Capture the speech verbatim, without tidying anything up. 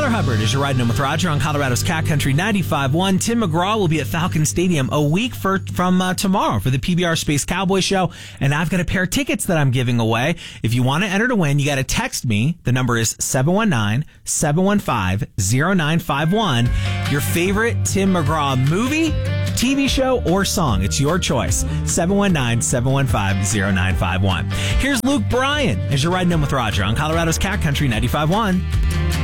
Tyler Hubbard is your riding in with Roger on Colorado's Cat Country ninety-five point one. Tim McGraw will be at Falcon Stadium a week for, from uh, tomorrow for the P B R Space Cowboy Show, and I've got a pair of tickets that I'm giving away. If you want to enter to win, you got to text me. The number is seven one nine, seven one five, zero nine five one. Your favorite Tim McGraw movie, T V show, or song. It's your choice. seven one nine, seven one five, zero nine five one. Here's Luke Bryan as you're riding in with Roger on Colorado's Cat Country ninety-five point one.